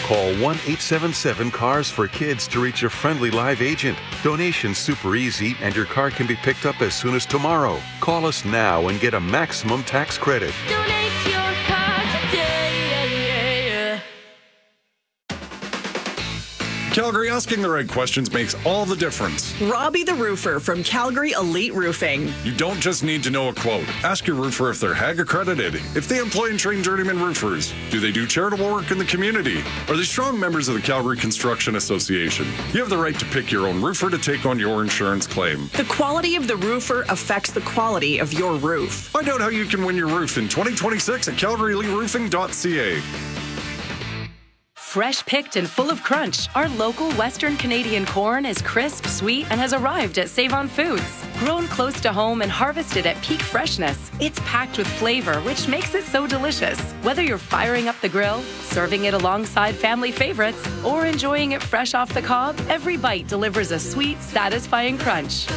Call 1-877-CARS for Kids to reach a friendly live agent. Donation's super easy, and your car can be picked up as soon as tomorrow. Call us now and get a maximum tax credit. Donate your car today. Calgary, asking the right questions makes all the difference. Robbie the Roofer from Calgary Elite Roofing. You don't just need to know a quote. Ask your roofer if they're HAG accredited, if they employ and train journeyman roofers. Do they do charitable work in the community? Are they strong members of the Calgary Construction Association? You have the right to pick your own roofer to take on your insurance claim. The quality of the roofer affects the quality of your roof. Find out how you can win your roof in 2026 at calgaryeliteroofing.ca. Fresh picked and full of crunch, our local Western Canadian corn is crisp, sweet, and has arrived at Save-On Foods. Grown close to home and harvested at peak freshness, it's packed with flavor, which makes it so delicious. Whether you're firing up the grill, serving it alongside family favorites, or enjoying it fresh off the cob, every bite delivers a sweet, satisfying crunch.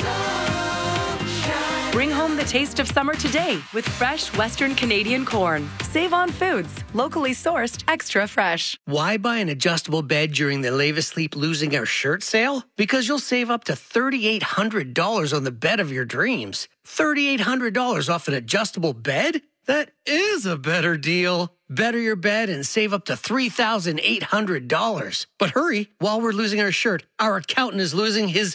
Bring home the taste of summer today with fresh Western Canadian corn. Save-On Foods, locally sourced, extra fresh. Why buy an adjustable bed during the Lave Asleep Losing Our Shirt sale? Because you'll save up to $3,800 on the bed of your dreams. $3,800 off an adjustable bed? That is a better deal. Better your bed and save up to $3,800. But hurry, while we're losing our shirt, our accountant is losing his,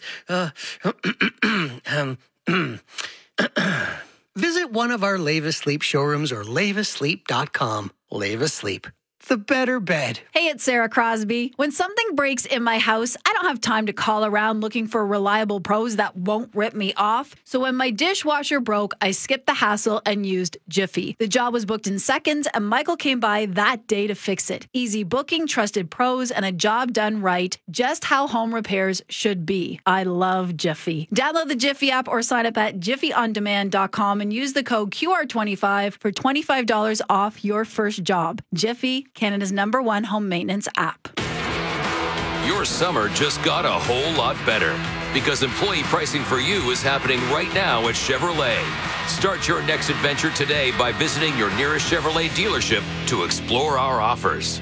Visit one of our Lave Asleep showrooms or laveasleep.com. Lave Asleep, the better bed. Hey, it's Sarah Crosby. When something breaks in my house, I don't have time to call around looking for reliable pros that won't rip me off. So when my dishwasher broke, I skipped the hassle and used Jiffy. The job was booked in seconds, and Michael came by that day to fix it. Easy booking, trusted pros, and a job done right, just how home repairs should be. I love Jiffy. Download the Jiffy app or sign up at jiffyondemand.com and use the code QR25 for $25 off your first job. Jiffy, Canada's #1 home maintenance app. Your summer just got a whole lot better because employee pricing for you is happening right now at Chevrolet. Start your next adventure today by visiting your nearest Chevrolet dealership to explore our offers.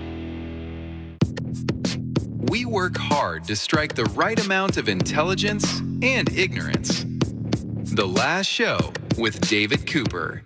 We work hard to strike the right amount of intelligence and ignorance. The Last Show with David Cooper.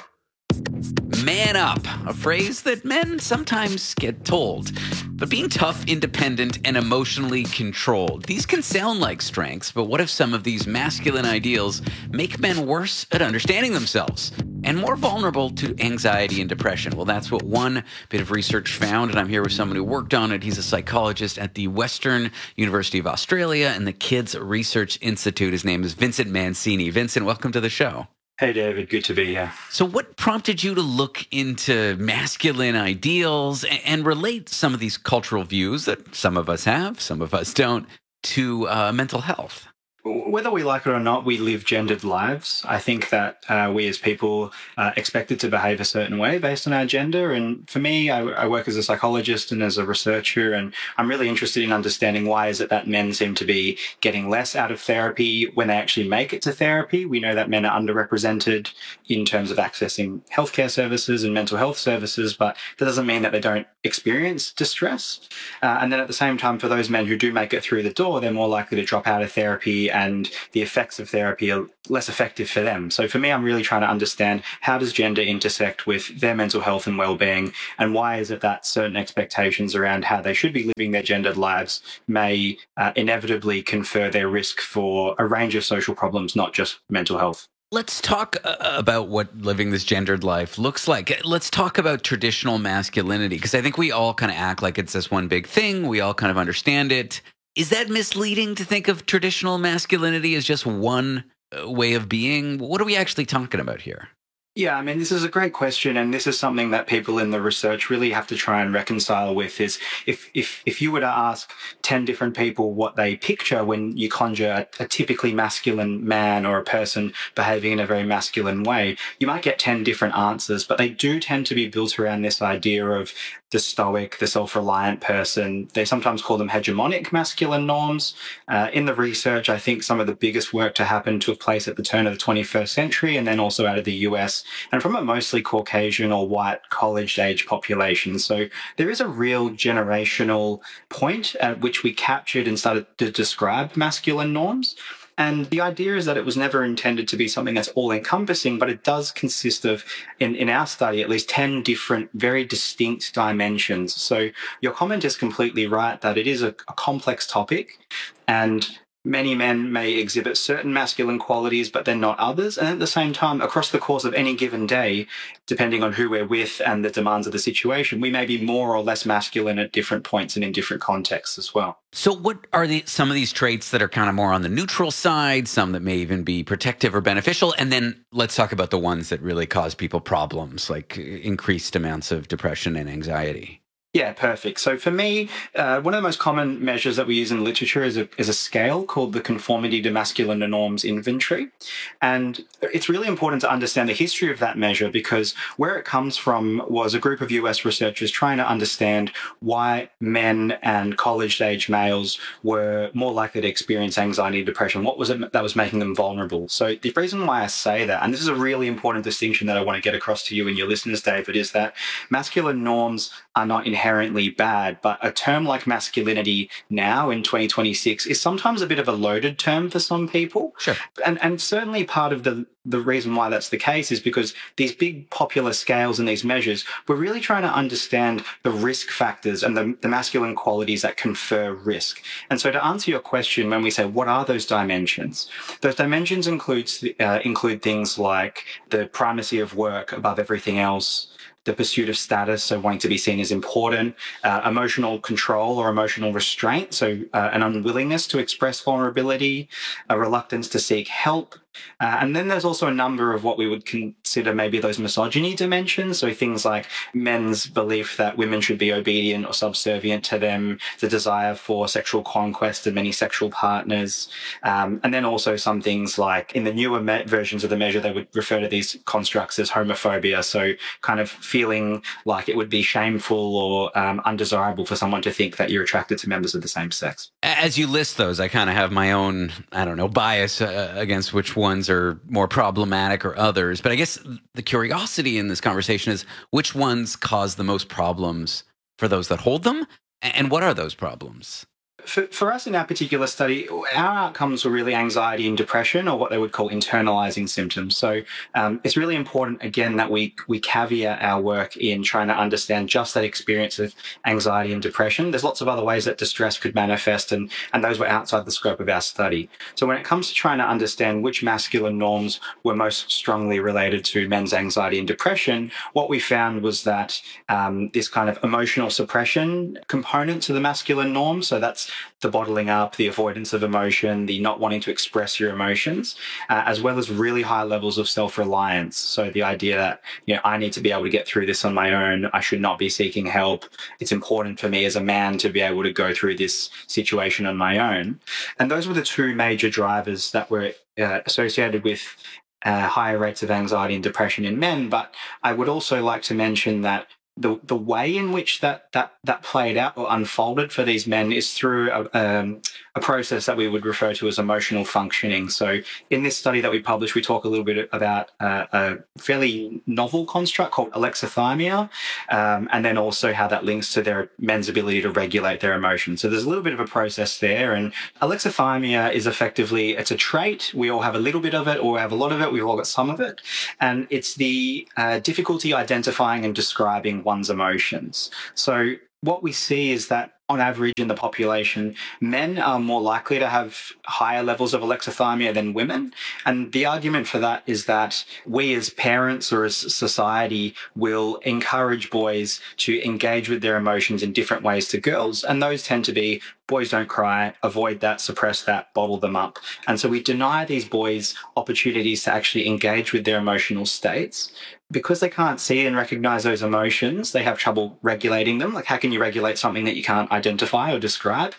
Man up, a phrase that men sometimes get told. But being tough, independent, and emotionally controlled, these can sound like strengths, but what if some of these masculine ideals make men worse at understanding themselves and more vulnerable to anxiety and depression? Well, that's what one bit of research found, and I'm here with someone who worked on it. He's a psychologist at the Western University of Australia and the Kids Research Institute. His name is Vincent Mancini. Vincent, welcome to the show. Hey, David. Good to be here. So what prompted you to look into masculine ideals and relate some of these cultural views that some of us have, some of us don't, to mental health? Whether we like it or not, we live gendered lives. I think that we as people are expected to behave a certain way based on our gender. And for me, I work as a psychologist and as a researcher, and I'm really interested in understanding why is it that men seem to be getting less out of therapy when they actually make it to therapy. We know that men are underrepresented in terms of accessing healthcare services and mental health services, but that doesn't mean that they don't experience distress. And then at the same time, for those men who do make it through the door, they're more likely to drop out of therapy, and the effects of therapy are less effective for them. So for me, I'm really trying to understand, how does gender intersect with their mental health and well-being, and why is it that certain expectations around how they should be living their gendered lives may inevitably confer their risk for a range of social problems, not just mental health. Let's talk about what living this gendered life looks like. Let's talk about traditional masculinity, because I think we all kind of act like it's this one big thing. We all kind of understand it. Is that misleading to think of traditional masculinity as just one way of being? What are we actually talking about here? Yeah, I mean, this is a great question, and this is something that people in the research really have to try and reconcile with, is if you were to ask 10 different people what they picture when you conjure a typically masculine man or a person behaving in a very masculine way, you might get 10 different answers, but they do tend to be built around this idea of the stoic, the self-reliant person. They sometimes call them hegemonic masculine norms. In the research, I think some of the biggest work to happen took place at the turn of the 21st century and then also out of the US and from a mostly Caucasian or white college-age population. So there is a real generational point at which we captured and started to describe masculine norms. And the idea is that it was never intended to be something that's all-encompassing, but it does consist of, in our study, at least 10 different, very distinct dimensions. So your comment is completely right that it is a complex topic, and many men may exhibit certain masculine qualities, but then not others. And at the same time, across the course of any given day, depending on who we're with and the demands of the situation, we may be more or less masculine at different points and in different contexts as well. So what are some of these traits that are kind of more on the neutral side, some that may even be protective or beneficial? And then let's talk about the ones that really cause people problems, like increased amounts of depression and anxiety. Yeah, perfect. So for me, one of the most common measures that we use in literature is a scale called the Conformity to Masculine Norms Inventory. And it's really important to understand the history of that measure because where it comes from was a group of US researchers trying to understand why men and college-age males were more likely to experience anxiety and depression. What was it that was making them vulnerable? So the reason why I say that, and this is a really important distinction that I want to get across to you and your listeners, David, is that masculine norms are not inherently bad, but a term like masculinity now in 2026 is sometimes a bit of a loaded term for some people. Sure. And certainly part of the reason why that's the case is because these big popular scales and these measures, we're really trying to understand the risk factors and the masculine qualities that confer risk. And so to answer your question, when we say, what are those dimensions? Those dimensions include things like the primacy of work above everything else, the pursuit of status, so wanting to be seen as important, emotional control or emotional restraint, so an unwillingness to express vulnerability, a reluctance to seek help. And then there's also a number of what we would consider maybe those misogyny dimensions. So things like men's belief that women should be obedient or subservient to them, the desire for sexual conquest of many sexual partners. And then also some things like in the newer versions of the measure, they would refer to these constructs as homophobia. So kind of feeling like it would be shameful or undesirable for someone to think that you're attracted to members of the same sex. As you list those, I kind of have my own, bias against which ones are more problematic or others. But I guess the curiosity in this conversation is which ones cause the most problems for those that hold them? And what are those problems? For us in our particular study, our outcomes were really anxiety and depression, or what they would call internalizing symptoms. So it's really important, again, that we caveat our work in trying to understand just that experience of anxiety and depression. There's lots of other ways that distress could manifest, and those were outside the scope of our study. So when it comes to trying to understand which masculine norms were most strongly related to men's anxiety and depression, what we found was that this kind of emotional suppression component to the masculine norm, so that's the bottling up, the avoidance of emotion, the not wanting to express your emotions, as well as really high levels of self-reliance. So the idea that, I need to be able to get through this on my own. I should not be seeking help. It's important for me as a man to be able to go through this situation on my own. And those were the two major drivers that were associated with higher rates of anxiety and depression in men. But I would also like to mention that the way in which that played out or unfolded for these men is through a process that we would refer to as emotional functioning. So in this study that we published, we talk a little bit about a fairly novel construct called alexithymia, and then also how that links to their men's ability to regulate their emotions. So there's a little bit of a process there, and alexithymia is effectively, it's a trait. We all have a little bit of it, or we have a lot of it. We've all got some of it, and it's the difficulty identifying and describing one's emotions. So what we see is that on average in the population, men are more likely to have higher levels of alexithymia than women. And the argument for that is that we as parents or as society will encourage boys to engage with their emotions in different ways to girls. And those tend to be boys don't cry, avoid that, suppress that, bottle them up. And so we deny these boys opportunities to actually engage with their emotional states. Because they can't see and recognize those emotions, they have trouble regulating them. Like, how can you regulate something that you can't identify or describe?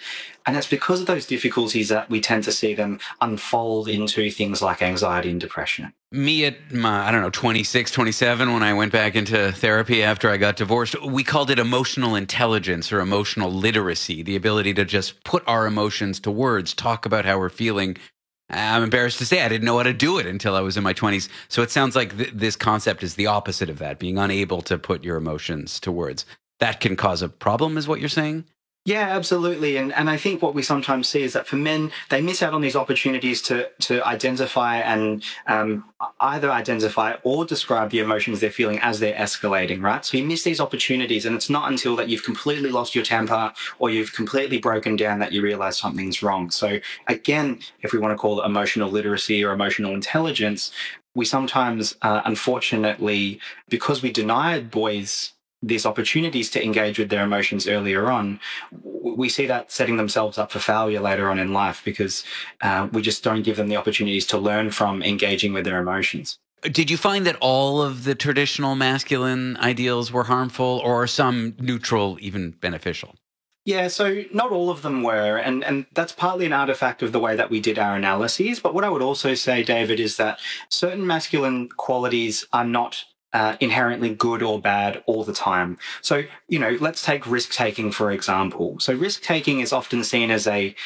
And it's because of those difficulties that we tend to see them unfold into things like anxiety and depression. Me at my, 26, 27, when I went back into therapy after I got divorced, we called it emotional intelligence or emotional literacy, the ability to just put our emotions to words, talk about how we're feeling. I'm embarrassed to say I didn't know how to do it until I was in my 20s. So it sounds like this concept is the opposite of that, being unable to put your emotions to words. That can cause a problem, is what you're saying? Yeah, absolutely. And I think what we sometimes see is that for men, they miss out on these opportunities to identify and either identify or describe the emotions they're feeling as they're escalating, right? So you miss these opportunities, and it's not until that you've completely lost your temper or you've completely broken down that you realize something's wrong. So again, if we want to call it emotional literacy or emotional intelligence, we sometimes, unfortunately, because we denied boys these opportunities to engage with their emotions earlier on, we see that setting themselves up for failure later on in life because we just don't give them the opportunities to learn from engaging with their emotions. Did you find that all of the traditional masculine ideals were harmful, or some neutral, even beneficial? Yeah, so not all of them were, and that's partly an artifact of the way that we did our analyses. But what I would also say, David, is that certain masculine qualities are not inherently good or bad all the time. So, let's take risk-taking, for example. So risk-taking is often seen as an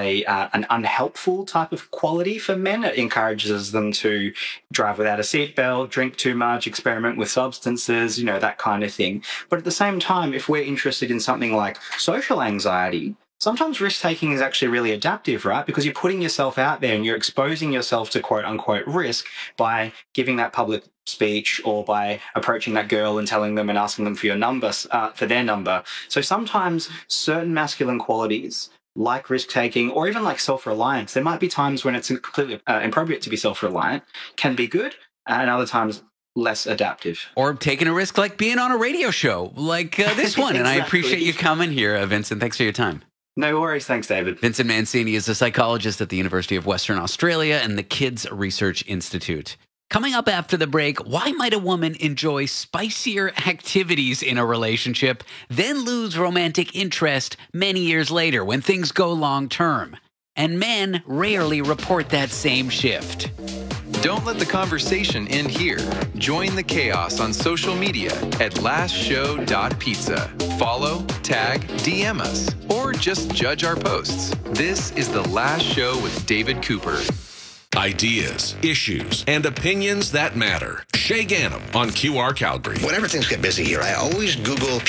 unhelpful type of quality for men. It encourages them to drive without a seatbelt, drink too much, experiment with substances, that kind of thing. But at the same time, if we're interested in something like social anxiety, sometimes risk-taking is actually really adaptive, right? Because you're putting yourself out there and you're exposing yourself to quote-unquote risk by giving that public speech or by approaching that girl and telling them and asking them for their number. So sometimes certain masculine qualities like risk-taking or even like self-reliance, there might be times when it's completely inappropriate to be self-reliant, can be good, and other times less adaptive. Or taking a risk like being on a radio show like this one. Exactly. And I appreciate you coming here, Vincent. Thanks for your time. No worries. Thanks, David. Vincent Mancini is a psychologist at the University of Western Australia and the Kids Research Institute. Coming up after the break, why might a woman enjoy spicier activities in a relationship, then lose romantic interest many years later when things go long term? And men rarely report that same shift. Don't let the conversation end here. Join the chaos on social media at lastshow.pizza. Follow, tag, DM us, or just judge our posts. This is The Last Show with David Cooper. Ideas, issues, and opinions that matter. Shay Ganem on QR Calgary. Whenever things get busy here, I always Google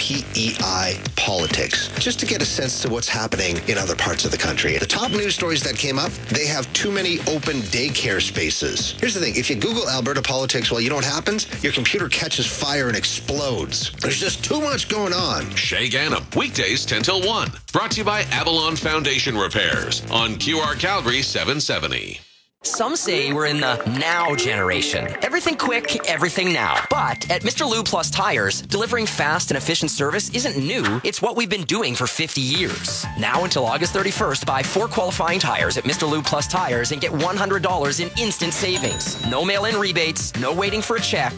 PEI politics just to get a sense to what's happening in other parts of the country. The top news stories that came up, they have too many open daycare spaces. Here's the thing. If you Google Alberta politics, well, you know what happens? Your computer catches fire and explodes. There's just too much going on. Shay Ganem, weekdays 10 till 1. Brought to you by Avalon Foundation Repairs on QR Calgary 770. Some say we're in the now generation. Everything quick, everything now. But at Mr. Lube Plus Tires, delivering fast and efficient service isn't new. It's what we've been doing for 50 years. Now until August 31st, buy 4 qualifying tires at Mr. Lube Plus Tires and get $100 in instant savings. No mail-in rebates, no waiting for a check.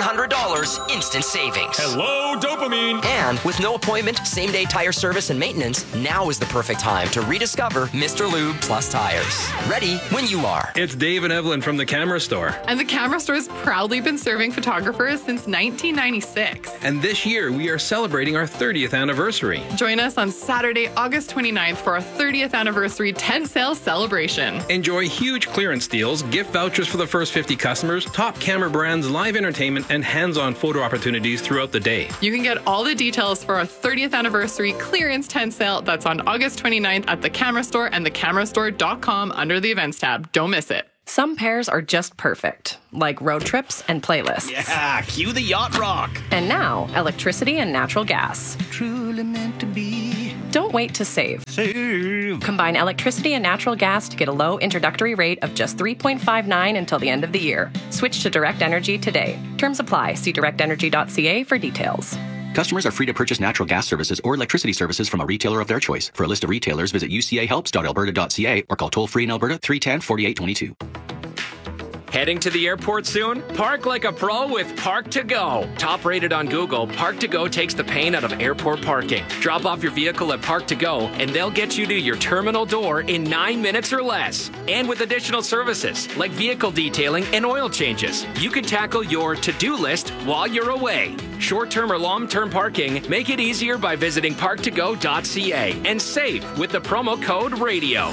$100 instant savings. Hello, dopamine. And with no appointment, same-day tire service and maintenance, now is the perfect time to rediscover Mr. Lube Plus Tires. Ready when you are. It's Dave and Evelyn from the Camera Store. And the Camera Store has proudly been serving photographers since 1996. And this year, we are celebrating our 30th anniversary. Join us on Saturday, August 29th for our 30th anniversary tent sale celebration. Enjoy huge clearance deals, gift vouchers for the first 50 customers, top camera brands, live entertainment, and hands-on photo opportunities throughout the day. You can get all the details for our 30th anniversary clearance tent sale that's on August 29th at the Camera Store and thecamerastore.com under the events tab. Don't miss it. Some pairs are just perfect, like road trips and playlists. Yeah, cue the yacht rock. And now, electricity and natural gas. Truly meant to be. Don't wait to save. Save. Combine electricity and natural gas to get a low introductory rate of just $3.59 until the end of the year. Switch to Direct Energy today. Terms apply. See directenergy.ca for details. Customers are free to purchase natural gas services or electricity services from a retailer of their choice. For a list of retailers, visit ucahelps.alberta.ca or call toll-free in Alberta 310-4822. Heading to the airport soon? Park like a pro with Park2Go. Top rated on Google, Park2Go takes the pain out of airport parking. Drop off your vehicle at Park2Go and they'll get you to your terminal door in 9 minutes or less. And with additional services like vehicle detailing and oil changes, you can tackle your to-do list while you're away. Short-term or long-term parking, make it easier by visiting park2go.ca and save with the promo code RADIO.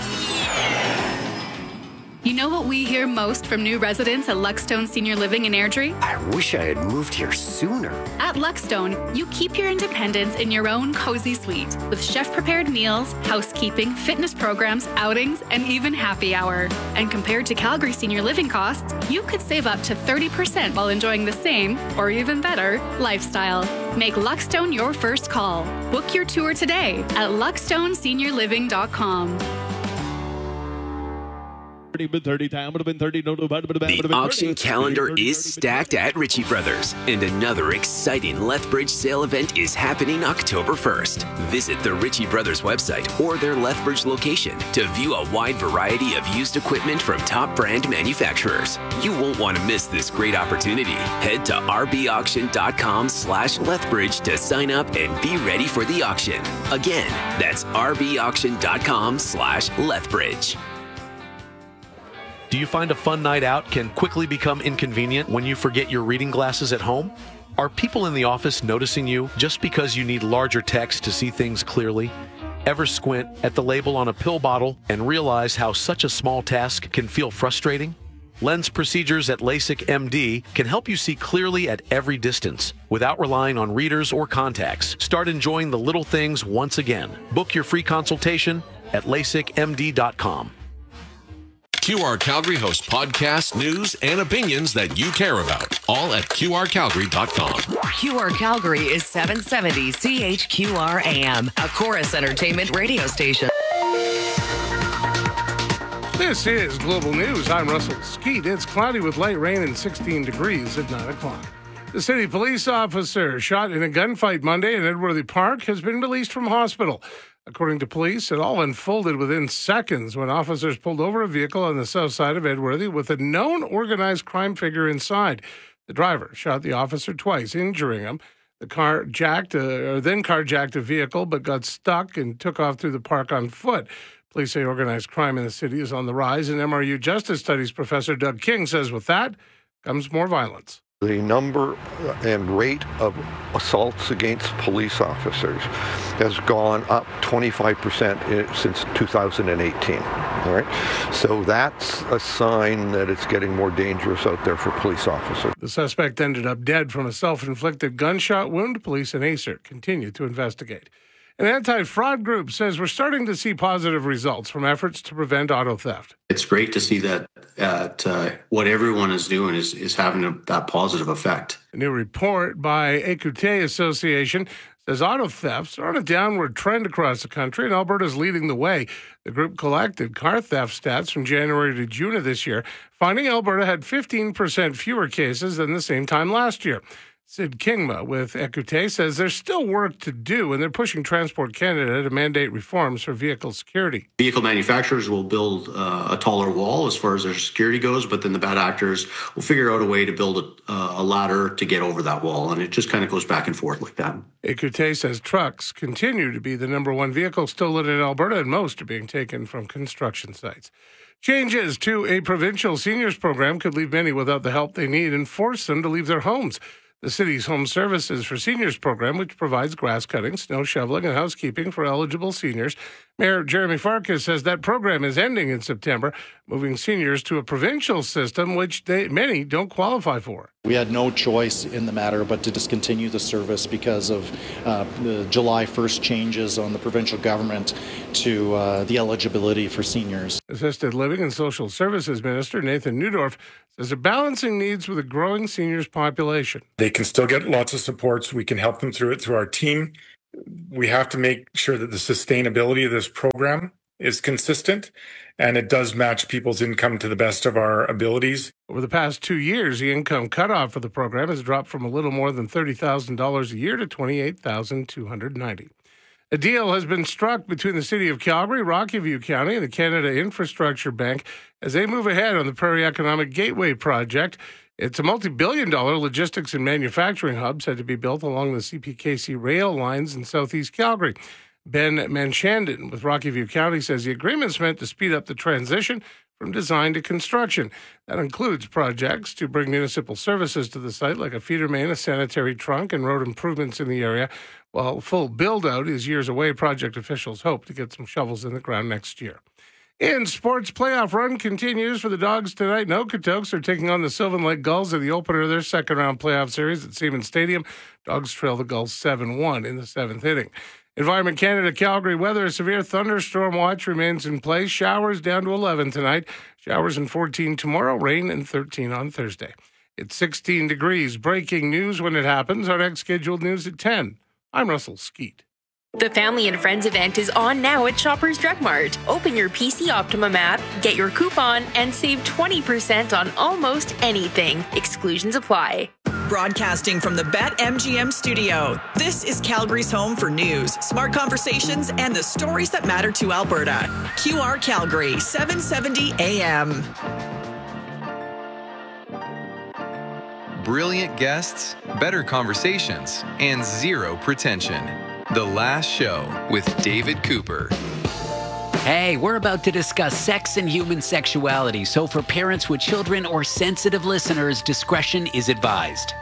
You know what we hear most from new residents at Luckstone Senior Living in Airdrie? I wish I had moved here sooner. At Luckstone, you keep your independence in your own cozy suite with chef-prepared meals, housekeeping, fitness programs, outings, and even happy hour. And compared to Calgary Senior Living costs, you could save up to 30% while enjoying the same, or even better, lifestyle. Make Luckstone your first call. Book your tour today at luckstoneseniorliving.com. The auction calendar is stacked at Ritchie Brothers, and another exciting Lethbridge sale event is happening October 1st. Visit the Ritchie Brothers website or their Lethbridge location to view a wide variety of used equipment from top brand manufacturers. You won't want to miss this great opportunity. Head to rbauction.com/Lethbridge to sign up and be ready for the auction. Again, that's rbauction.com/Lethbridge. Do you find a fun night out can quickly become inconvenient when you forget your reading glasses at home? Are people in the office noticing you just because you need larger text to see things clearly? Ever squint at the label on a pill bottle and realize how such a small task can feel frustrating? Lens procedures at LASIK MD can help you see clearly at every distance without relying on readers or contacts. Start enjoying the little things once again. Book your free consultation at LASIKMD.com. QR Calgary hosts podcasts, news, and opinions that you care about, all at QRCalgary.com. QR Calgary is 770 CHQR AM, a Chorus Entertainment radio station. This is Global News. I'm Russell Skeet. It's cloudy with light rain and 16 degrees at 9 o'clock. The city police officer shot in a gunfight Monday in Edworthy Park has been released from hospital. According to police, it all unfolded within seconds when officers pulled over a vehicle on the south side of Edworthy with a known organized crime figure inside. The driver shot the officer twice, injuring him. The car then carjacked a vehicle, but got stuck and took off through the park on foot. Police say organized crime in the city is on the rise, and MRU Justice Studies professor Doug King says with that comes more violence. The number and rate of assaults against police officers has gone up 25% since 2018. All right, so that's a sign that it's getting more dangerous out there for police officers. The suspect ended up dead from a self-inflicted gunshot wound. Police and ACER continue to investigate. An anti-fraud group says we're starting to see positive results from efforts to prevent auto theft. It's great to see that what everyone is doing is having that positive effect. A new report by Écoutez Association says auto thefts are on a downward trend across the country, and Alberta is leading the way. The group collected car theft stats from January to June of this year, finding Alberta had 15% fewer cases than the same time last year. Sid Kingma with Écoutez says there's still work to do, and they're pushing Transport Canada to mandate reforms for vehicle security. Vehicle manufacturers will build a taller wall as far as their security goes, but then the bad actors will figure out a way to build a ladder to get over that wall, and it just kind of goes back and forth like that. Écoutez says trucks continue to be the number one vehicle stolen in Alberta, and most are being taken from construction sites. Changes to a provincial seniors program could leave many without the help they need and force them to leave their homes. The city's Home Services for Seniors program, which provides grass cutting, snow shoveling, and housekeeping for eligible seniors. Mayor Jeremy Farkas says that program is ending in September, moving seniors to a provincial system, which many don't qualify for. We had no choice in the matter but to discontinue the service because of the July 1st changes on the provincial government to the eligibility for seniors. Assisted Living and Social Services Minister Nathan Neudorf says they're balancing needs with a growing seniors population. They can still get lots of supports. We can help them through it through our team. We have to make sure that the sustainability of this program is consistent and it does match people's income to the best of our abilities. Over the past 2 years, the income cutoff for the program has dropped from a little more than $30,000 a year to $28,290. A deal has been struck between the City of Calgary, Rocky-View County, and the Canada Infrastructure Bank as they move ahead on the Prairie Economic Gateway project. It's a multi-billion-dollar logistics and manufacturing hub said to be built along the CPKC rail lines in southeast Calgary. Ben Manchandon with Rocky-View County says the agreement's meant to speed up the transition from design to construction. That includes projects to bring municipal services to the site, like a feeder main, a sanitary trunk, and road improvements in the area. While full build-out is years away, project officials hope to get some shovels in the ground next year. In sports, playoff run continues for the Dogs tonight. Okotoks are taking on the Sylvan Lake Gulls in the opener of their second-round playoff series at Siemens Stadium. Dogs trail the Gulls 7-1 in the seventh inning. Environment Canada Calgary weather, a severe thunderstorm watch remains in place. Showers down to 11 tonight. Showers and 14 tomorrow. Rain and 13 on Thursday. It's 16 degrees. Breaking news when it happens. Our next scheduled news at 10. I'm Russell Skeet. The Family and Friends event is on now at Shoppers Drug Mart. Open your PC Optimum app, get your coupon, and save 20% on almost anything. Exclusions apply. Broadcasting from the BetMGM studio, this is Calgary's home for news, smart conversations, and the stories that matter to Alberta. QR Calgary, 770 AM. Brilliant guests, better conversations, and zero pretension. The Last Show with David Cooper. Hey, we're about to discuss sex and human sexuality, so for parents with children or sensitive listeners, discretion is advised.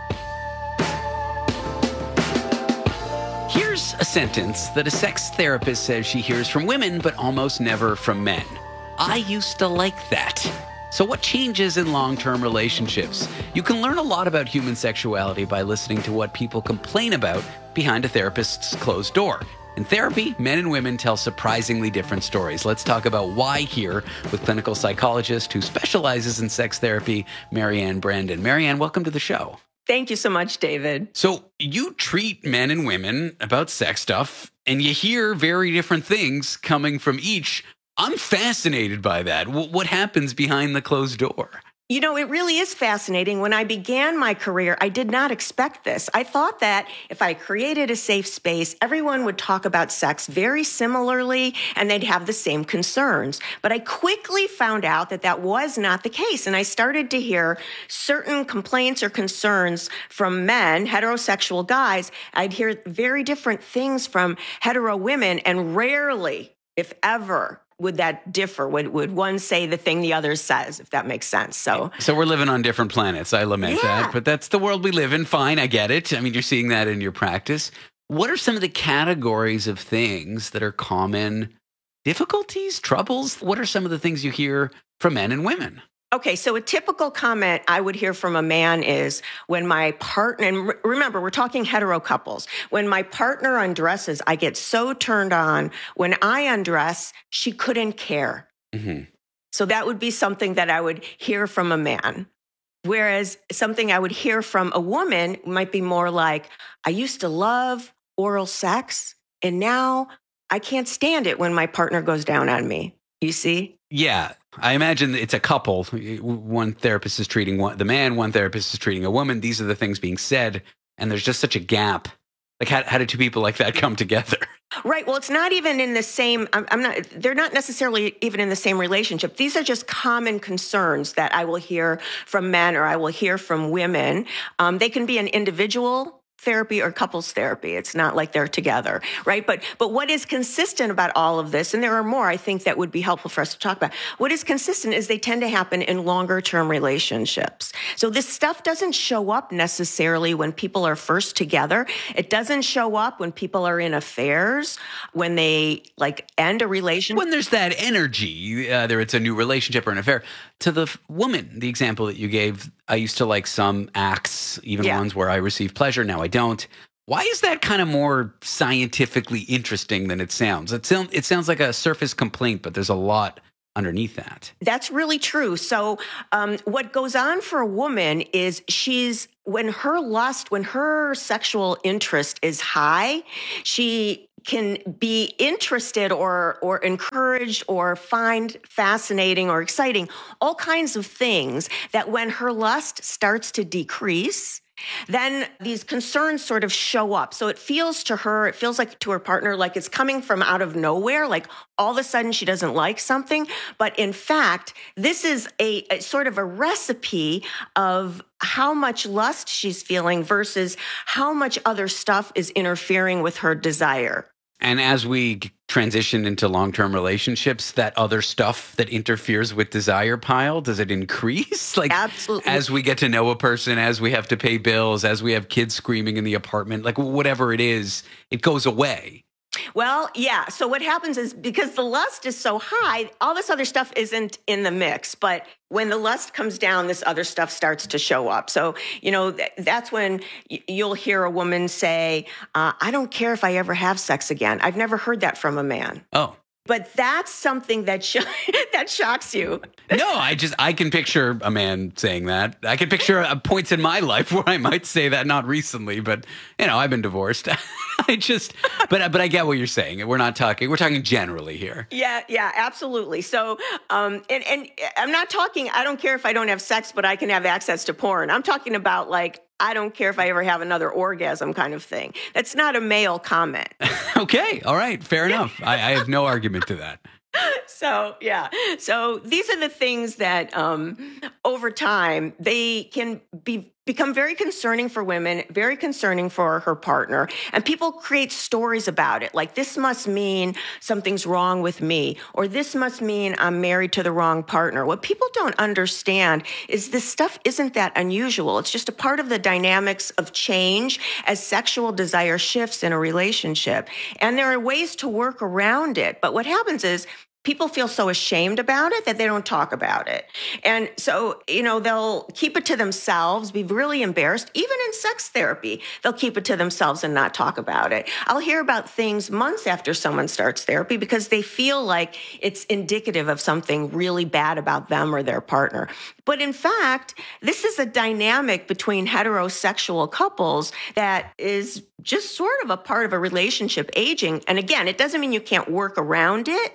Here's a sentence that a sex therapist says she hears from women, but almost never from men. I used to like that. So what changes in long-term relationships? You can learn a lot about human sexuality by listening to what people complain about behind a therapist's closed door. In therapy, men and women tell surprisingly different stories. Let's talk about why here with clinical psychologist who specializes in sex therapy, Marianne Brandon. Marianne, welcome to the show. Thank you so much, David. So you treat men and women about sex stuff, and you hear very different things coming from each. I'm fascinated by that. What happens behind the closed door? You know, it really is fascinating. When I began my career, I did not expect this. I thought that if I created a safe space, everyone would talk about sex very similarly and they'd have the same concerns. But I quickly found out that that was not the case. And I started to hear certain complaints or concerns from men, heterosexual guys. I'd hear very different things from hetero women, and rarely, if ever, would that differ? Would one say the thing the other says, if that makes sense? So we're living on different planets. I lament that, but that's the world we live in. Fine, I get it. I mean, you're seeing that in your practice. What are some of the categories of things that are common difficulties, troubles? What are some of the things you hear from men and women? Okay, so a typical comment I would hear from a man is when my partner, and remember, we're talking hetero couples, when my partner undresses, I get so turned on. When I undress, she couldn't care. Mm-hmm. So that would be something that I would hear from a man. Whereas something I would hear from a woman might be more like, I used to love oral sex, and now I can't stand it when my partner goes down on me. You see? Yeah. I imagine it's a couple. One therapist is treating the man, one therapist is treating a woman. These are the things being said, and there's just such a gap. Like, how do two people like that come together? Right. Well, it's not even in the same, they're not necessarily even in the same relationship. These are just common concerns that I will hear from men or I will hear from women. They can be an individual therapy or couples therapy. It's not like they're together, right? But what is consistent about all of this, and there are more I think that would be helpful for us to talk about, what is consistent is they tend to happen in longer term relationships. So this stuff doesn't show up necessarily when people are first together. It doesn't show up when people are in affairs, when they end a relationship. When there's that energy, whether it's a new relationship or an affair. To the woman, the example that you gave, I used to like some acts, even ones where I receive pleasure. Now I don't. Why is that kind of more scientifically interesting than it sounds? It sounds like a surface complaint, but there's a lot underneath that. That's really true. So what goes on for a woman is when her sexual interest is high, she can be interested or encouraged or find fascinating or exciting, all kinds of things that when her lust starts to decrease, then these concerns sort of show up. So it feels like to her partner, like it's coming from out of nowhere, like all of a sudden she doesn't like something. But in fact, this is a sort of a recipe of how much lust she's feeling versus how much other stuff is interfering with her desire. And as we transition into long-term relationships, that other stuff that interferes with desire pile, does it increase? Like, absolutely. As we get to know a person, as we have to pay bills, as we have kids screaming in the apartment, like whatever it is, it goes away. Well, yeah. So what happens is because the lust is so high, all this other stuff isn't in the mix. But when the lust comes down, this other stuff starts to show up. So, that's when you'll hear a woman say, I don't care if I ever have sex again. I've never heard that from a man. Oh. But that's something that that shocks you. No, I can picture a man saying that. I can picture points in my life where I might say that, not recently, but I've been divorced. But I get what you're saying. We're talking generally here. Yeah, absolutely. So, and I'm not talking, I don't care if I don't have sex, but I can have access to porn. I'm talking about like, I don't care if I ever have another orgasm kind of thing. That's not a male comment. Okay. All right. Fair enough. I have no argument to that. So, yeah. So these are the things that over time, they can become very concerning for women, very concerning for her partner. And people create stories about it. Like, this must mean something's wrong with me, or this must mean I'm married to the wrong partner. What people don't understand is this stuff isn't that unusual. It's just a part of the dynamics of change as sexual desire shifts in a relationship. And there are ways to work around it. But what happens is, people feel so ashamed about it that they don't talk about it. And so, they'll keep it to themselves, be really embarrassed. Even in sex therapy, they'll keep it to themselves and not talk about it. I'll hear about things months after someone starts therapy because they feel like it's indicative of something really bad about them or their partner. But in fact, this is a dynamic between heterosexual couples that is just sort of a part of a relationship aging. And again, it doesn't mean you can't work around it,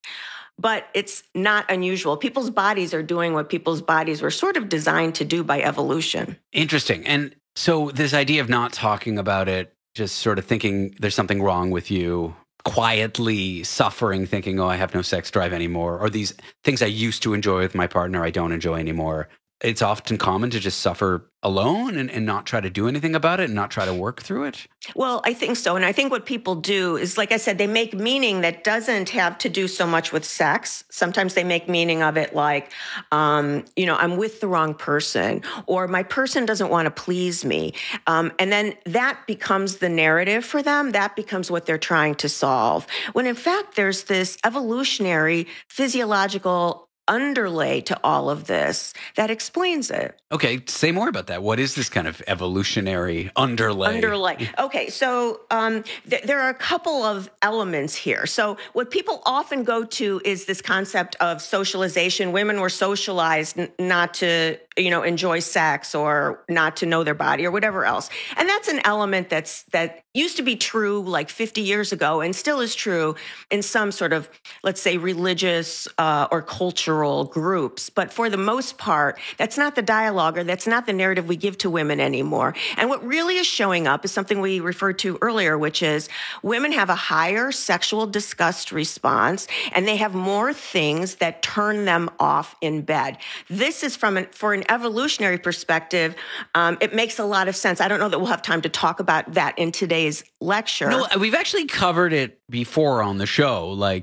but it's not unusual. People's bodies are doing what people's bodies were sort of designed to do by evolution. Interesting. And so this idea of not talking about it, just sort of thinking there's something wrong with you, quietly suffering, thinking, I have no sex drive anymore, or these things I used to enjoy with my partner, I don't enjoy anymore. It's often common to just suffer alone and not try to do anything about it and not try to work through it? Well, I think so. And I think what people do is, like I said, they make meaning that doesn't have to do so much with sex. Sometimes they make meaning of it like, I'm with the wrong person, or my person doesn't want to please me. And then that becomes the narrative for them. That becomes what they're trying to solve. When in fact, there's this evolutionary, physiological underlay to all of this that explains it. Okay, say more about that. What is this kind of evolutionary underlay? Okay, so there are a couple of elements here. So what people often go to is this concept of socialization. Women were socialized not to, enjoy sex or not to know their body or whatever else. And that's an element that used to be true like 50 years ago and still is true in some sort of, let's say, religious or cultural groups. But for the most part, that's not the dialogue, or that's not the narrative we give to women anymore. And what really is showing up is something we referred to earlier, which is women have a higher sexual disgust response, and they have more things that turn them off in bed. This is for an evolutionary perspective. It makes a lot of sense. I don't know that we'll have time to talk about that in today's lecture. No, we've actually covered it before on the show, like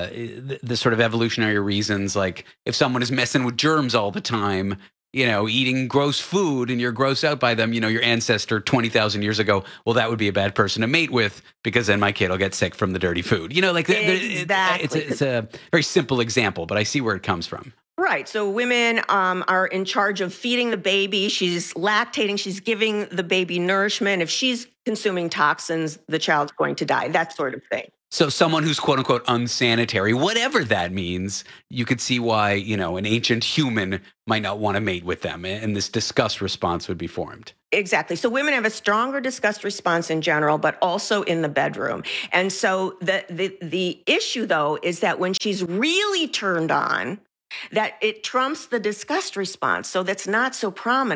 the sort of evolutionary reasons, like if someone is messing with germs all the time, eating gross food and you're grossed out by them, your ancestor 20,000 years ago, well, that would be a bad person to mate with because then my kid will get sick from the dirty food. Exactly. It's a very simple example, but I see where it comes from. Right. So women are in charge of feeding the baby. She's lactating. She's giving the baby nourishment. If she's consuming toxins, the child's going to die, that sort of thing. So someone who's quote unquote unsanitary, whatever that means, you could see why, an ancient human might not want to mate with them. And this disgust response would be formed. Exactly. So women have a stronger disgust response in general, but also in the bedroom. And so the issue, though, is that when she's really turned on, that it trumps the disgust response. So that's not so prominent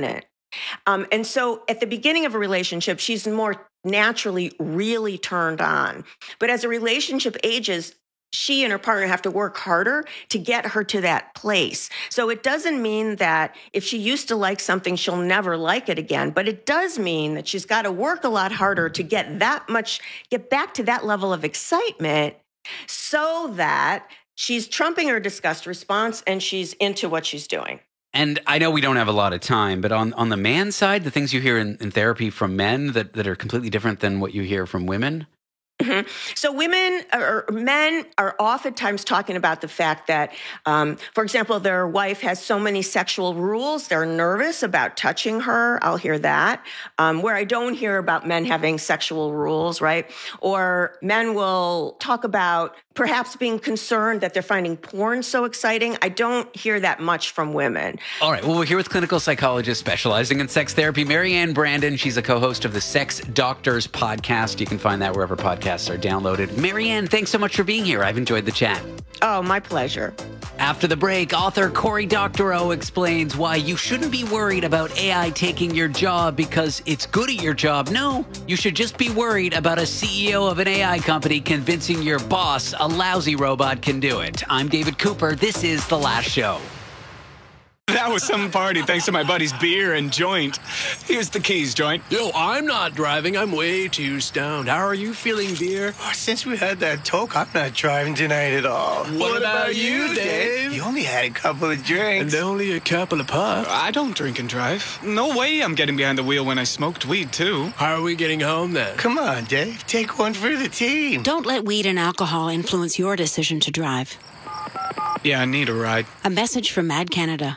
And so at the beginning of a relationship, she's more naturally really turned on. But as a relationship ages, she and her partner have to work harder to get her to that place. So it doesn't mean that if she used to like something, she'll never like it again. But it does mean that she's got to work a lot harder to get back to that level of excitement so that she's trumping her disgust response and she's into what she's doing. And I know we don't have a lot of time, but on the man side, the things you hear in therapy from men that are completely different than what you hear from women? Mm-hmm. So men are oftentimes talking about the fact that, for example, their wife has so many sexual rules, they're nervous about touching her. I'll hear that. Where I don't hear about men having sexual rules, right? Or men will talk about perhaps being concerned that they're finding porn so exciting. I don't hear that much from women. All right. Well, we're here with clinical psychologist specializing in sex therapy, Marianne Brandon. She's a co-host of the Sex Doctors podcast. You can find that wherever podcasts are downloaded. Marianne, thanks so much for being here. I've enjoyed the chat. Oh, my pleasure. After the break, author Cory Doctorow explains why you shouldn't be worried about AI taking your job because it's good at your job. No, you should just be worried about a CEO of an AI company convincing your boss a lousy robot can do it. I'm David Cooper. This is The Last Show. That was some party thanks to my buddy's beer and joint. Here's the keys, joint. Yo, I'm not driving. I'm way too stoned. How are you feeling, beer? Oh, since we had that talk, I'm not driving tonight at all. What about you, Dave? You only had a couple of drinks. And only a couple of puffs. I don't drink and drive. No way I'm getting behind the wheel when I smoked weed, too. How are we getting home, then? Come on, Dave. Take one for the team. Don't let weed and alcohol influence your decision to drive. Yeah, I need a ride. A message from Mad Canada.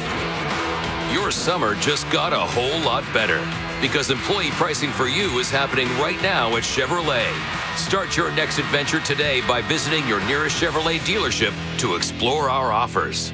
Your summer just got a whole lot better because employee pricing for you is happening right now at Chevrolet. Start your next adventure today by visiting your nearest Chevrolet dealership to explore our offers.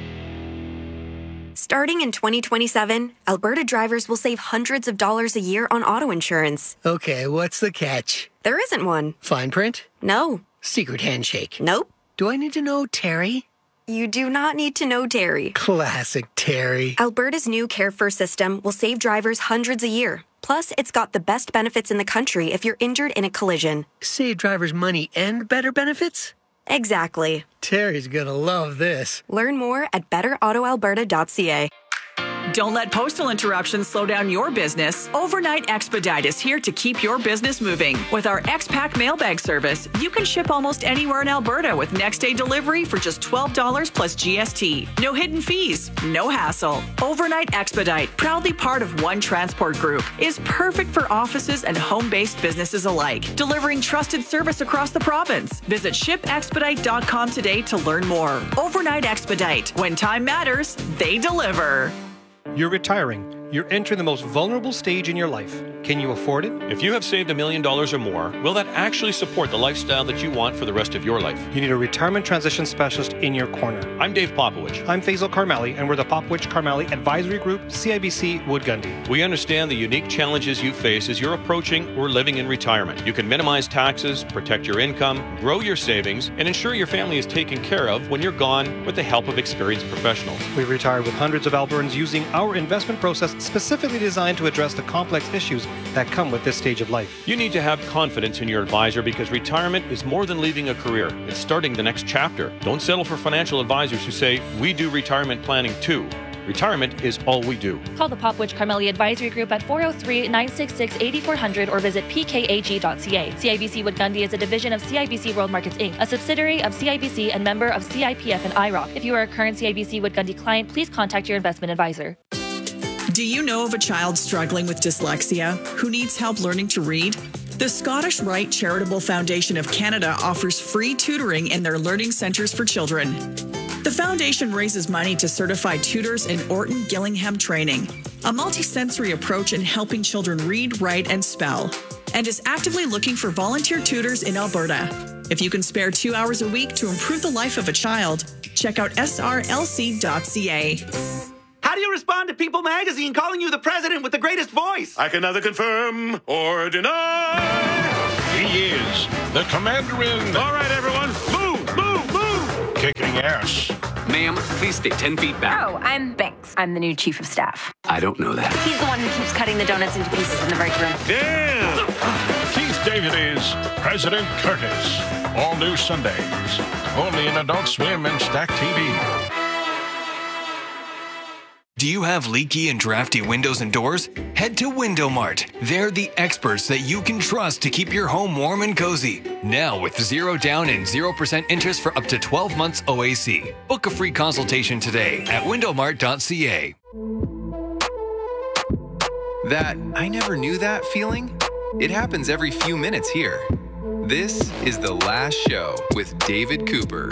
Starting in 2027, Alberta drivers will save hundreds of dollars a year on auto insurance. Okay, what's the catch? There isn't one. Fine print? No. Secret handshake? Nope. Do I need to know Terry? You do not need to know Terry. Classic Terry. Alberta's new Care First system will save drivers hundreds a year. Plus, it's got the best benefits in the country if you're injured in a collision. Save drivers money and better benefits? Exactly. Terry's gonna love this. Learn more at betterautoalberta.ca. Don't let postal interruptions slow down your business. Overnight Expedite is here to keep your business moving. With our X-Pack mailbag service, you can ship almost anywhere in Alberta with next-day delivery for just $12 plus GST. No hidden fees, no hassle. Overnight Expedite, proudly part of One Transport Group, is perfect for offices and home-based businesses alike, delivering trusted service across the province. Visit shipexpedite.com today to learn more. Overnight Expedite. When time matters, they deliver. You're retiring. You're entering the most vulnerable stage in your life. Can you afford it? If you have saved $1 million or more, will that actually support the lifestyle that you want for the rest of your life? You need a retirement transition specialist in your corner. I'm Dave Popowich. I'm Faisal Karmali, and we're the Popowich-Karmali Advisory Group, CIBC Wood Gundy. We understand the unique challenges you face as you're approaching or living in retirement. You can minimize taxes, protect your income, grow your savings, and ensure your family is taken care of when you're gone with the help of experienced professionals. We've retired with hundreds of Albertans using our investment process specifically designed to address the complex issues that come with this stage of life. You need to have confidence in your advisor because retirement is more than leaving a career. It's starting the next chapter. Don't settle for financial advisors who say, we do retirement planning too. Retirement is all we do. Call the Popowich-Karmali Advisory Group at 403-966-8400 or visit pkag.ca. CIBC Wood Gundy is a division of CIBC World Markets Inc., a subsidiary of CIBC and member of CIPF and IROC. If you are a current CIBC Wood Gundy client, please contact your investment advisor. Do you know of a child struggling with dyslexia who needs help learning to read? The Scottish Rite Charitable Foundation of Canada offers free tutoring in their learning centres for children. The foundation raises money to certify tutors in Orton Gillingham training, a multisensory approach in helping children read, write, and spell, and is actively looking for volunteer tutors in Alberta. If you can spare 2 hours a week to improve the life of a child, check out srlc.ca. How do you respond to People magazine calling you the president with the greatest voice? I can neither confirm or deny. He is the commander-in. All right, everyone. Move, move, move. Kicking ass. Ma'am, please stay 10 feet back. Oh, I'm Binks. Yes, I'm the new chief of staff. I don't know that. He's the one who keeps cutting the donuts into pieces in the break room. Damn! Keith David is President Curtis. All new Sundays. Only in Adult Swim and Stack TV. Do you have leaky and drafty windows and doors? Head to Window Mart. They're the experts that you can trust to keep your home warm and cozy. Now with 0 down and 0% interest for up to 12 months OAC. Book a free consultation today at windowmart.ca. That I never knew that feeling? It happens every few minutes here. This is The Last Show with David Cooper.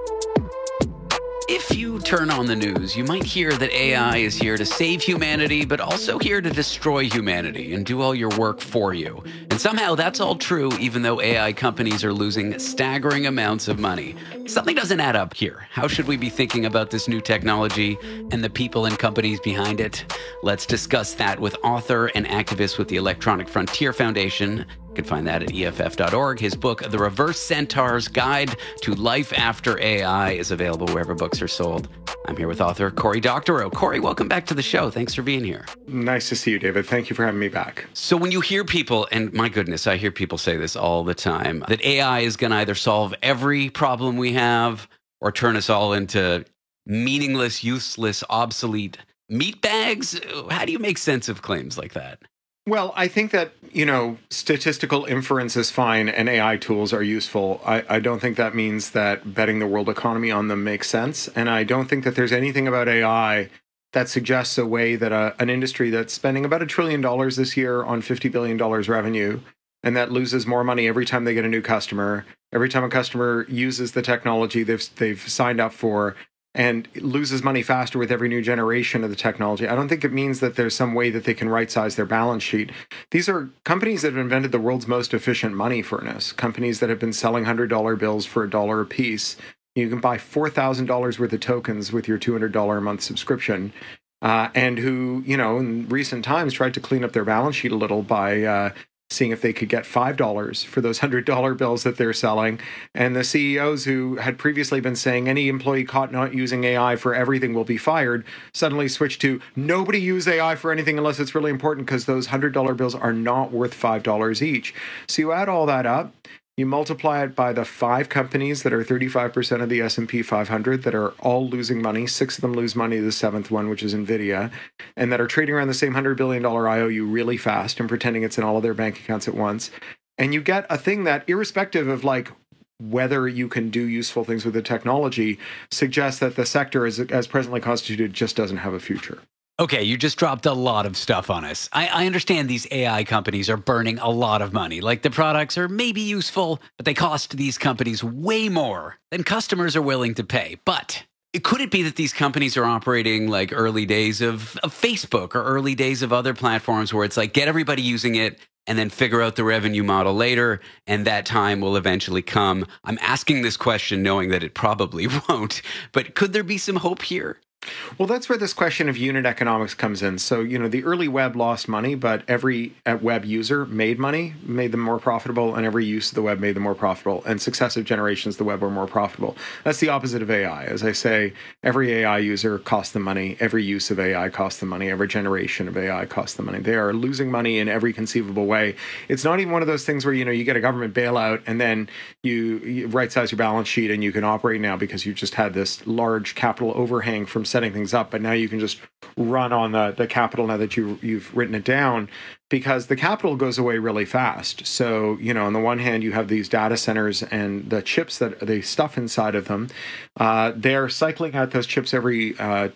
If you turn on the news, you might hear that AI is here to save humanity, but also here to destroy humanity and do all your work for you. And somehow that's all true, even though AI companies are losing staggering amounts of money. Something doesn't add up here. How should we be thinking about this new technology and the people and companies behind it? Let's discuss that with author and activist with the Electronic Frontier Foundation. You can find that at EFF.org. His book, The Reverse Centaur's Guide to Life After AI, is available wherever books are sold. I'm here with author Cory Doctorow. Cory, welcome back to the show. Thanks for being here. Nice to see you, David. Thank you for having me back. So when you hear people, and my goodness, I hear people say this all the time, that AI is going to either solve every problem we have or turn us all into meaningless, useless, obsolete meat bags. How do you make sense of claims like that? Well, I think that, statistical inference is fine and AI tools are useful. I don't think that means that betting the world economy on them makes sense. And I don't think that there's anything about AI that suggests a way that an industry that's spending about $1 trillion this year on $50 billion revenue, and that loses more money every time they get a new customer, every time a customer uses the technology they've signed up for, and loses money faster with every new generation of the technology. I don't think it means that there's some way that they can right-size their balance sheet. These are companies that have invented the world's most efficient money furnace, companies that have been selling $100 bills for $1 a piece. You can buy $4,000 worth of tokens with your $200 a month subscription, and who, in recent times tried to clean up their balance sheet a little by seeing if they could get $5 for those $100 bills that they're selling. And the CEOs who had previously been saying any employee caught not using AI for everything will be fired suddenly switched to nobody use AI for anything unless it's really important because those $100 bills are not worth $5 each. So you add all that up, you multiply it by the 5 companies that are 35% of the S&P 500 that are all losing money. 6 of them lose money, the 7th one, which is NVIDIA, and that are trading around the same $100 billion IOU really fast and pretending it's in all of their bank accounts at once. And you get a thing that, irrespective of whether you can do useful things with the technology, suggests that the sector as presently constituted just doesn't have a future. Okay, you just dropped a lot of stuff on us. I understand these AI companies are burning a lot of money. Like the products are maybe useful, but they cost these companies way more than customers are willing to pay. But could it be that these companies are operating like early days of Facebook or early days of other platforms where it's like get everybody using it and then figure out the revenue model later, and that time will eventually come? I'm asking this question knowing that it probably won't, but could there be some hope here? Well, that's where this question of unit economics comes in. So, the early web lost money, but every web user made money, made them more profitable, and every use of the web made them more profitable. And successive generations of the web were more profitable. That's the opposite of AI. As I say, every AI user costs them money. Every use of AI costs them money. Every generation of AI costs them money. They are losing money in every conceivable way. It's not even one of those things where, you get a government bailout and then you right-size your balance sheet and you can operate now because you just had this large capital overhang from setting things up, but now you can just run on the capital now that you've written it down, because the capital goes away really fast. So, on the one hand, you have these data centers and the chips that they stuff inside of them. They're cycling out those chips every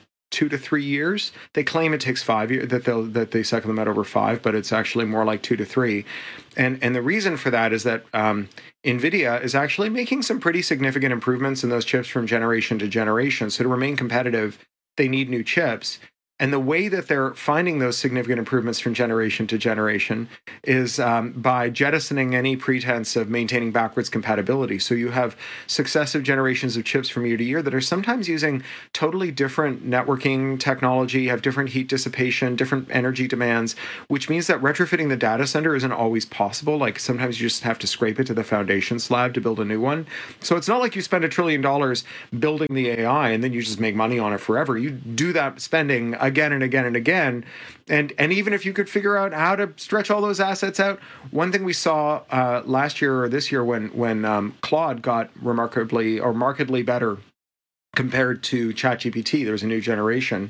2 to 3 years. They claim it takes 5 years, that they cycle them out over 5, but it's actually more like 2 to 3. And the reason for that is that NVIDIA is actually making some pretty significant improvements in those chips from generation to generation. So to remain competitive, they need new chips. And the way that they're finding those significant improvements from generation to generation is by jettisoning any pretense of maintaining backwards compatibility. So you have successive generations of chips from year to year that are sometimes using totally different networking technology, have different heat dissipation, different energy demands, which means that retrofitting the data center isn't always possible. Like sometimes you just have to scrape it to the foundation slab to build a new one. So it's not like you spend $1 trillion building the AI and then you just make money on it forever. You do that spending again and again and again. And even if you could figure out how to stretch all those assets out, one thing we saw last year or this year when Claude got remarkably or markedly better compared to ChatGPT, there was a new generation,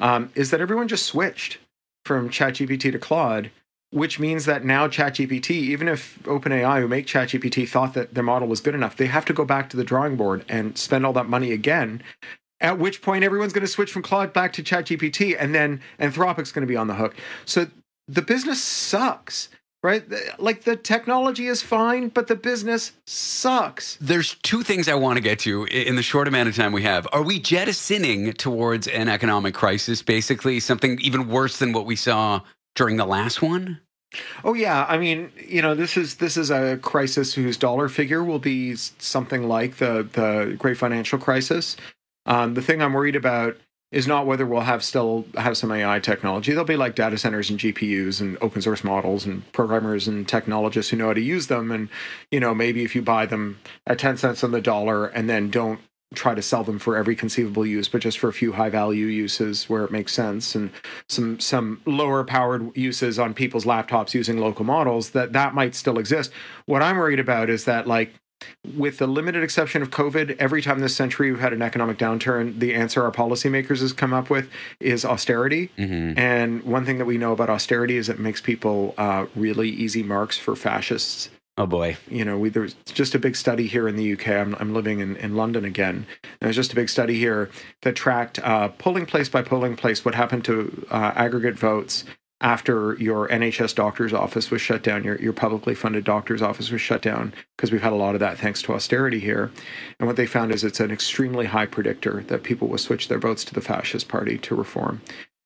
is that everyone just switched from ChatGPT to Claude, which means that now ChatGPT, even if OpenAI, who make ChatGPT, thought that their model was good enough, they have to go back to the drawing board and spend all that money again. At which point, everyone's going to switch from Claude back to ChatGPT, and then Anthropic's going to be on the hook. So the business sucks, right? Like the technology is fine, but the business sucks. There's two things I want to get to in the short amount of time we have. Are we jettisoning towards an economic crisis, basically something even worse than what we saw during the last one? Oh yeah, I mean, this is a crisis whose dollar figure will be something like the Great Financial Crisis. The thing I'm worried about is not whether we'll still have some AI technology. There'll be like data centers and GPUs and open source models and programmers and technologists who know how to use them. And, maybe if you buy them at 10 cents on the dollar and then don't try to sell them for every conceivable use, but just for a few high value uses where it makes sense, and some lower powered uses on people's laptops using local models, that might still exist. What I'm worried about is that, like, with the limited exception of COVID, every time this century we've had an economic downturn, the answer our policymakers has come up with is austerity. Mm-hmm. And one thing that we know about austerity is it makes people really easy marks for fascists. Oh boy. There's just a big study here in the UK. I'm living in London again. There's just a big study here that tracked polling place by polling place what happened to aggregate votes after your NHS doctor's office was shut down, your publicly funded doctor's office was shut down, because we've had a lot of that thanks to austerity here. And what they found is it's an extremely high predictor that people will switch their votes to the fascist party to reform.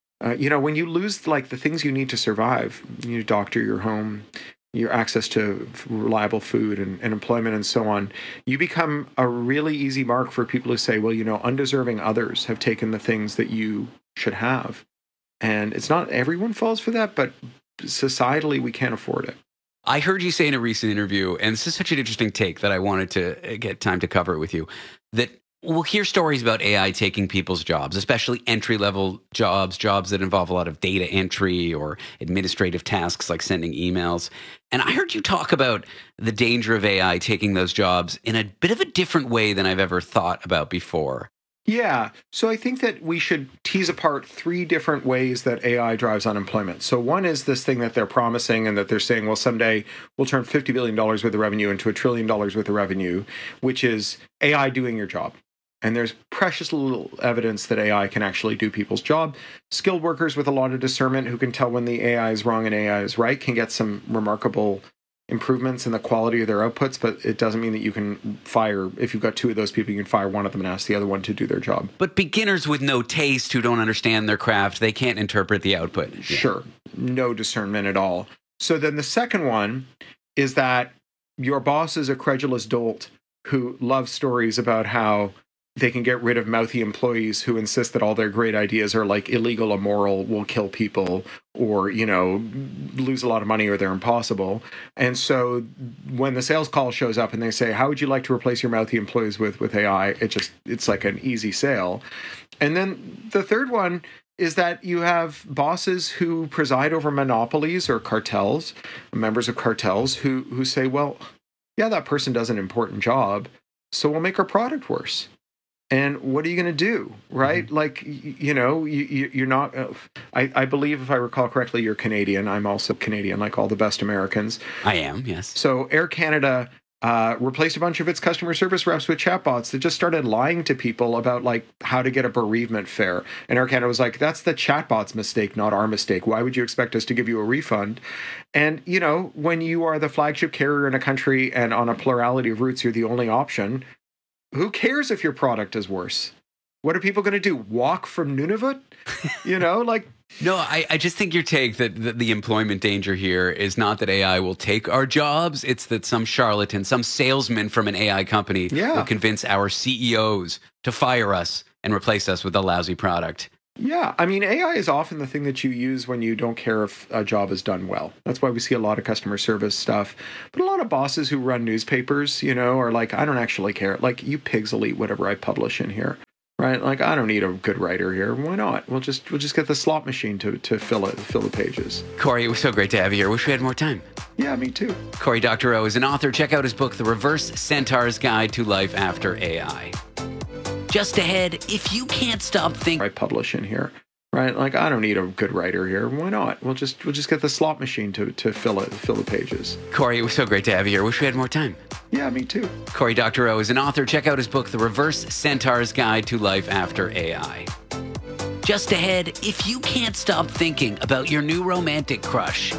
When you lose like the things you need to survive, your doctor, your home, your access to reliable food and employment and so on, you become a really easy mark for people who say, well, undeserving others have taken the things that you should have. And it's not everyone falls for that, but societally, we can't afford it. I heard you say in a recent interview, and this is such an interesting take that I wanted to get time to cover it with you, that we'll hear stories about AI taking people's jobs, especially entry-level jobs that involve a lot of data entry or administrative tasks like sending emails. And I heard you talk about the danger of AI taking those jobs in a bit of a different way than I've ever thought about before. Yeah. So I think that we should tease apart 3 different ways that AI drives unemployment. So one is this thing that they're promising and that they're saying, well, someday we'll turn $50 billion worth of revenue into $1 trillion worth of revenue, which is AI doing your job. And there's precious little evidence that AI can actually do people's job. Skilled workers with a lot of discernment who can tell when the AI is wrong and AI is right can get some remarkable improvements in the quality of their outputs, but it doesn't mean that you can fire, if you've got 2 of those people, you can fire one of them and ask the other one to do their job. But beginners with no taste who don't understand their craft, they can't interpret the output. Sure. No discernment at all. So then the second one is that your boss is a credulous dolt who loves stories about how they can get rid of mouthy employees who insist that all their great ideas are like illegal, immoral, will kill people, or, lose a lot of money or they're impossible. And so when the sales call shows up and they say, how would you like to replace your mouthy employees with AI? It's like an easy sale. And then the third one is that you have bosses who preside over monopolies or cartels, members of cartels who say, well, yeah, that person does an important job, so we'll make our product worse. And what are you going to do, right? Mm-hmm. Like, you're not, I believe, if I recall correctly, you're Canadian. I'm also Canadian, like all the best Americans. I am, yes. So Air Canada replaced a bunch of its customer service reps with chatbots that just started lying to people about, like, how to get a bereavement fare. And Air Canada was like, that's the chatbot's mistake, not our mistake. Why would you expect us to give you a refund? And, when you are the flagship carrier in a country and on a plurality of routes, you're the only option, who cares if your product is worse? What are people going to do? Walk from Nunavut? You know, like... No, I just think your take that the employment danger here is not that AI will take our jobs. It's that some charlatan, some salesman from an AI company will convince our CEOs to fire us and replace us with a lousy product. Yeah, I mean, AI is often the thing that you use when you don't care if a job is done well. That's why we see a lot of customer service stuff. But a lot of bosses who run newspapers, you know, are like, I don't actually care. Like, you pigs will eat whatever I publish in here. Right, like I don't need a good writer here. Why not? We'll just get the slot machine to fill the pages. Corey, it was so great to have you here. Wish we had more time. Yeah, me too. Cory Doctorow is an author. Check out his book, The Reverse Centaur's Guide to Life After AI. Just ahead, if you can't stop thinking, I publish in here. Right, like I don't need a good writer here. Why not? We'll just get the slot machine to fill the pages. Corey, it was so great to have you here. Wish we had more time. Yeah, me too. Cory Doctorow is an author. Check out his book, The Reverse Centaur's Guide to Life After AI. Just ahead, if you can't stop thinking about your new romantic crush,